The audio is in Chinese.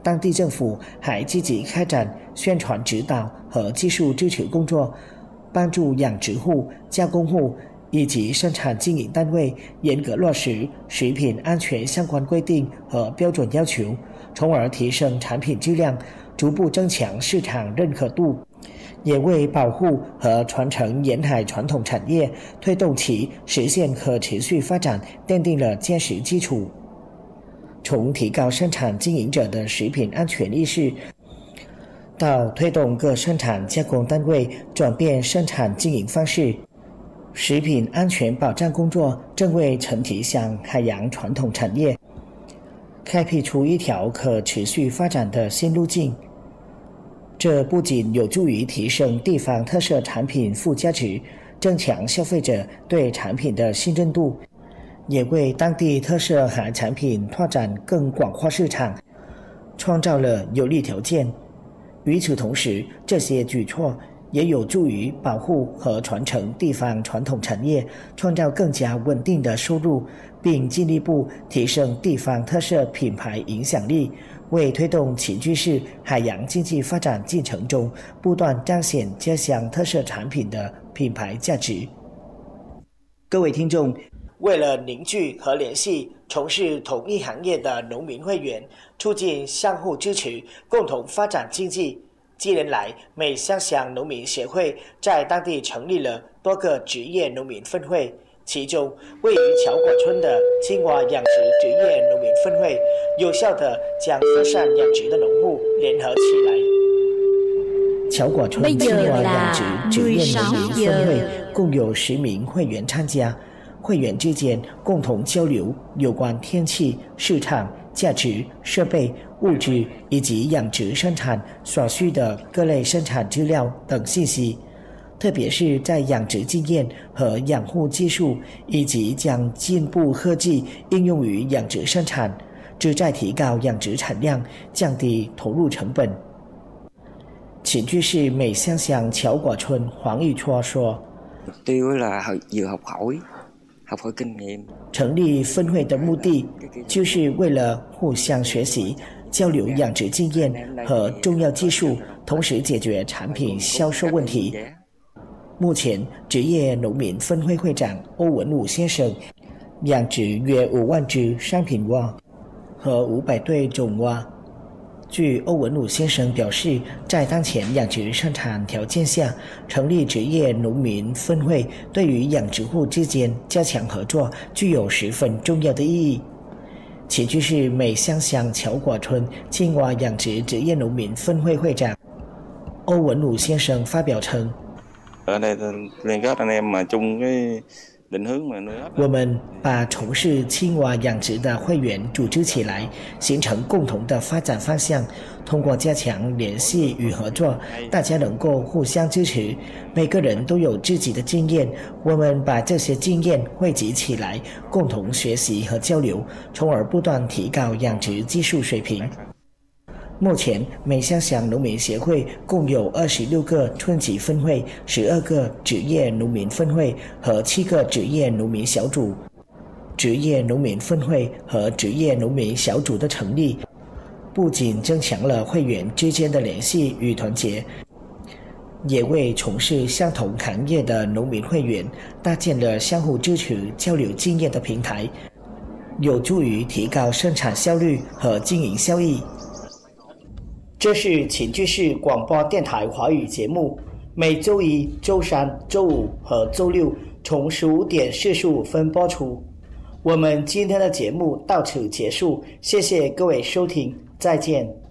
当地政府还积极开展宣传指导和技术支持工作，帮助养殖户、加工户以及生产经营单位严格落实食品安全相关规定和标准要求，从而提升产品质量，逐步增强市场认可度，也为保护和传承沿海传统产业、推动其实现可持续发展奠定了坚实基础。从提高生产经营者的食品安全意识，到推动各生产加工单位转变生产经营方式，食品安全保障工作正为陈提乡海洋传统产业开辟出一条可持续发展的新路径。这不仅有助于提升地方特色产品附加值，增强消费者对产品的信任度，也为当地特色海产品拓展更广阔市场创造了有利条件。与此同时，这些举措也有助于保护和传承地方传统产业，创造更加稳定的收入，并进一步提升地方特色品牌影响力，为推动秦居市海洋经济发展进程中不断彰显家乡特色产品的品牌价值。各位听众，为了凝聚和联系从事同一行业的农民会员，促进相互支持，共同发展经济，近年来美香乡农民协会在当地成立了多个职业农民分会，其中位于乔果村的青蛙养殖职业农民分会有效地将分散养殖的农户联合起来。乔果村青蛙养殖职业农民分会共有10名会员参加，会员之间共同交流有关天气、市场、价值、设备、物质以及养殖生产所需的各类生产资料等信息，特别是在养殖经验和养护技术，以及将进步科技应用于养殖生产，旨在提高养殖产量，降低投入成本。秦居市美香乡乔果村黄玉初说：“成立分会的目的，就是为了互相学习、交流养殖经验和重要技术，同时解决产品销售问题。”目前，职业农民分会会长欧文武先生养殖约5万只商品蛙和500对种蛙。据欧文武先生表示，在当前养殖生产条件下，成立职业农民分会对于养殖户之间加强合作具有十分重要的意义。其居市美香乡乔果村青蛙养殖职业农民分会会长欧文武先生发表称，我们把从事青蛙养殖的会员组织起来，形成共同的发展方向。通过加强联系与合作，大家能够互相支持，每个人都有自己的经验，我们把这些经验汇集起来，共同学习和交流，从而不断提高养殖技术水平。目前，美香乡农民协会共有26个村级分会、12个职业农民分会和7个职业农民小组。职业农民分会和职业农民小组的成立，不仅增强了会员之间的联系与团结，也为从事相同行业的农民会员搭建了相互支持、交流经验的平台，有助于提高生产效率和经营效益。这是秦居市广播电台华语节目，每周一、周三、周五和周六从15点45分播出。我们今天的节目到此结束，谢谢各位收听，再见。